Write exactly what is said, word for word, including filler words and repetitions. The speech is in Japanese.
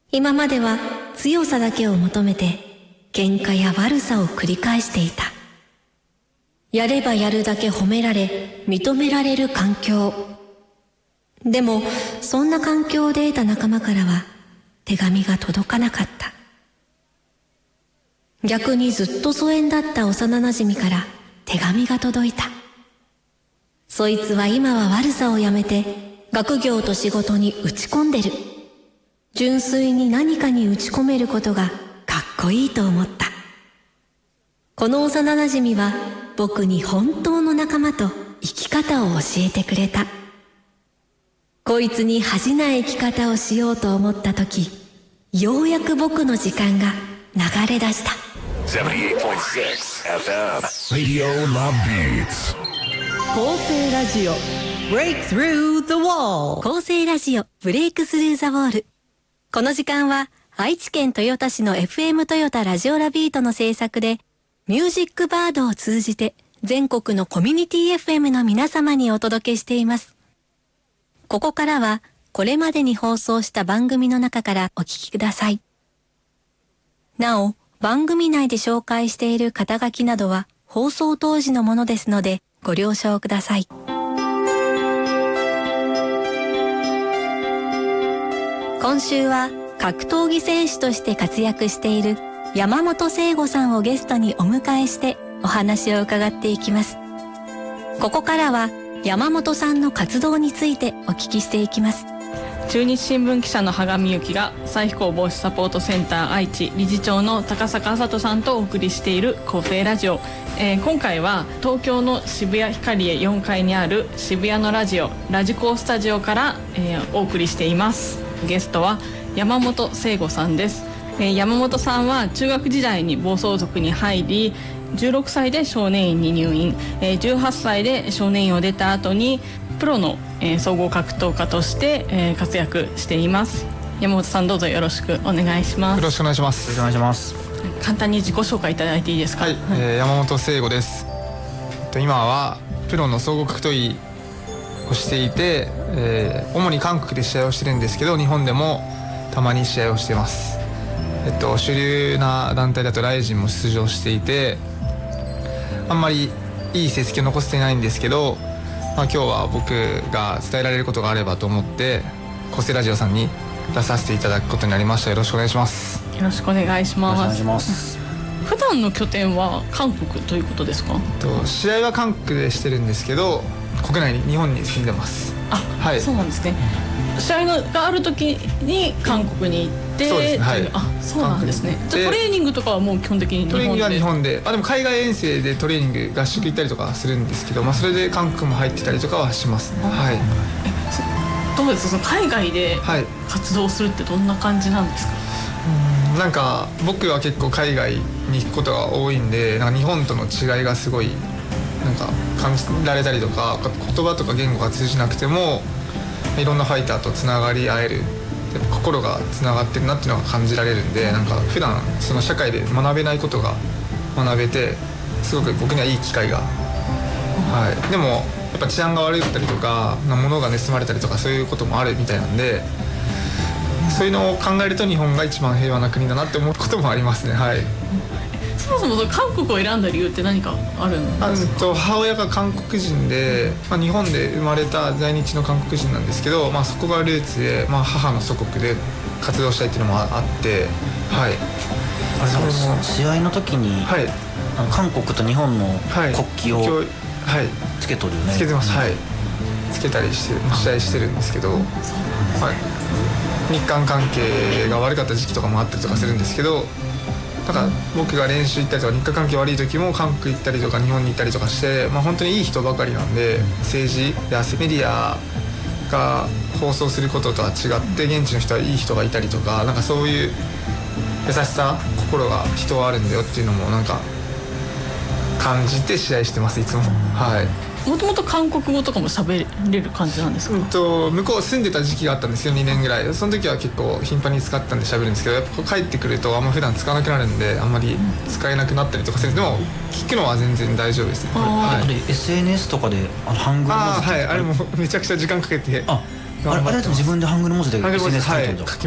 今までは強さだけを求めて喧嘩や悪さを繰り返していた。やればやるだけ褒められ認められる環境。でもそんな環境で得た仲間からは手紙が届かなかった。逆にずっと疎遠だった幼馴染から手紙が届いた。そいつは今は悪さをやめて学業と仕事に打ち込んでる。純粋に何かに打ち込めることがかっこいいと思った。この幼馴染は僕に本当の仲間と生き方を教えてくれた。こいつに恥じない生き方をしようと思った時、ようやく僕の時間が流れ出した。 ななじゅうはちてんろく エフエムRadio Love Beats 構成ラジオ Break Through the Wall 構成ラジオブレイクスルーザウォール。この時間は愛知県豊田市の エフエム トヨタラジオラビートの制作でミュージックバードを通じて全国のコミュニティ エフエム の皆様にお届けしています。ここからはこれまでに放送した番組の中からお聞きください。なお、番組内で紹介している肩書きなどは放送当時のものですのでご了承ください。今週は格闘技選手として活躍している山本聖吾さんをゲストにお迎えしてお話を伺っていきます。ここからは山本さんの活動についてお聞きしていきます。 中日新聞記者の羽上由紀が再飛行防止サポートセンター愛知理事長の高坂麻人さんとお送りしている構成ラジオ、えー、今回は東京の渋谷ヒカリエよんかいにある渋谷のラジオラジコースタジオから、えー、お送りしています。ゲストは山本聖吾さんです。えー、山本さんは中学時代に暴走族に入りじゅうろくさいで少年院に入院、えー、じゅうはっさいで少年院を出た後にプロの、えー、総合格闘家として、えー、活躍しています。山本さんどうぞよろしくお願いします。 よろしくお願いします。よろしくお願いします。 簡単に自己紹介いただいていいですか。 はい、はい、えー、山本聖吾です。今はプロの総合格闘技をしていて、えー、主に韓国で試合をしてるんですけど日本でもたまに試合をしています。えっと、主流な団体だとライジンも出場していてあんまりいい成績を残せていないんですけど、まあ、今日は僕が伝えられることがあればと思って構成ラジオさんに出させていただくことになりました。よろしくお願いします。 よろしくお願いします。 お願いします。 普段の拠点は韓国ということですか。 と試合は韓国でしてるんですけど国内に日本に住んでます。 あ、はい、そうなんですね。試合のがある時に韓国に行って、そうですね、はい、あ、そうなんですね。じゃあトレーニングとかはもう基本的に日本で。トレーニングは日本で、あでも海外遠征でトレーニング合宿行ったりとかするんですけど、まあ、それで韓国も入ってたりとかはしますね。はい。え、どうですか、その海外で活動するってどんな感じなんですか。 うん、なんか僕は結構海外に行くことが多いんで、なんか日本との違いがすごいなんか感じられたりとか、言葉とか言語が通じなくてもいろんなファイターとつながり合える、心がつながってるなっていうのが感じられるんで、なんか普段その社会で学べないことが学べてすごく僕にはいい機会が、はい、でもやっぱ治安が悪かったりとか物が盗まれたりとかそういうこともあるみたいなんで、そういうのを考えると日本が一番平和な国だなって思うこともありますね。はい。 そもそも韓国を選んだ理由って何かあるんですか。 と母親が韓国人で、まあ、日本で生まれた在日の韓国人なんですけど、まあ、そこがルーツで、まあ、母の祖国で活動したいっていうのもあって、はい、 あれその試合の時に、はい、あの韓国と日本の国旗をつけとるよね。 はい、つけてます、はい、つけたりして試合してるんですけど、はい、日韓関係が悪かった時期とかもあったりとかするんですけど、だから僕が練習行ったりとか日韓関係悪い時も韓国行ったりとか日本に行ったりとかして、まあ、本当にいい人ばかりなんで、政治やメディアが放送することとは違って現地の人はいい人がいたりとか、なんかそういう優しさ、心が人はあるんだよっていうのもなんか感じて試合してますいつも。はい。 もともと韓国語とかも喋れる感じなんですか。 うんと向こう住んでた時期があったんですけどにねんぐらい、その時は結構頻繁に使ったんで喋るんですけど、やっぱ帰ってくるとあんま普段使わなくなるんであんまり使えなくなったりとかするんで、でも聞くのは全然大丈夫ですね。 はい、エスエヌエス とかであのハングル文字とか、 あ、はい、あれもめちゃくちゃ時間かけて、 ああれだと自分でハングル文字で エスエヌエス 書いてるんだ。